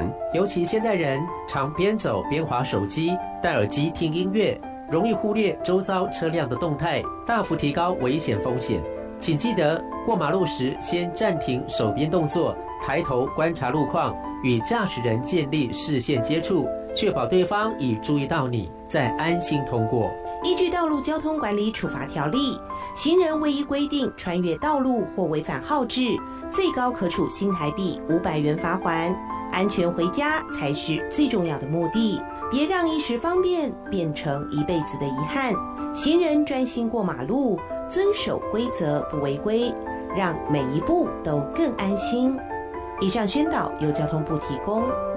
传。尤其现代人常边走边滑手机、戴耳机听音乐，容易忽略周遭车辆的动态，大幅提高危险风险。请记得过马路时先暂停手边动作，抬头观察路况，与驾驶人建立视线接触，确保对方已注意到你，再安心通过。 依据《道路交通管理处罚条例》，行人未依规定穿越道路或违反号志，最高可处新台币500元罚锾。安全回家才是最重要的目的，别让一时方便变成一辈子的遗憾。行人专心过马路，遵守规则不违规，让每一步都更安心。以上宣导由交通部提供。